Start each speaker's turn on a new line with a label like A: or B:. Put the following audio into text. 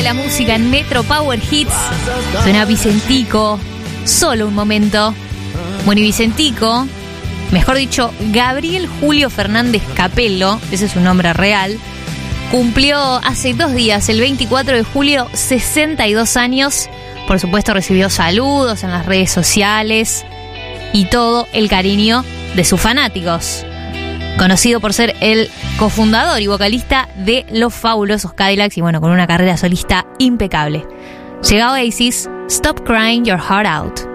A: la música en Metro Power Hits. Suena Vicentico, solo un momento. Bueno, y Vicentico, mejor dicho, Gabriel Julio Fernández Capello, ese es su nombre real, cumplió hace 2 días, el 24 de julio, 62 años. Por supuesto recibió saludos en las redes sociales y todo el cariño de sus fanáticos. Conocido por ser el cofundador y vocalista de Los Fabulosos Cadillacs y bueno, con una carrera solista impecable. Llega Oasis, Stop Crying Your Heart Out.